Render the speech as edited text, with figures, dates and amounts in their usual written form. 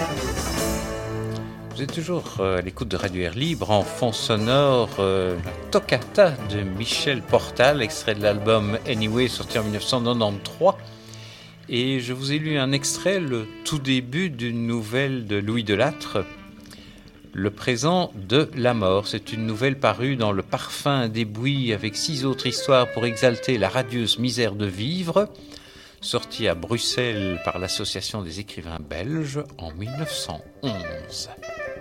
Vous êtes toujours à l'écoute de Radio Air Libre, en fond sonore, la Toccata de Michel Portal, extrait de l'album Anyway, sorti en 1993. Et je vous ai lu un extrait, le tout début d'une nouvelle de Louis Delattre, Le présent de la mort. C'est une nouvelle parue dans Le Parfum des Bouilles avec 6 autres histoires pour exalter la radieuse misère de vivre, sortie à Bruxelles par l'Association des écrivains belges en 1911.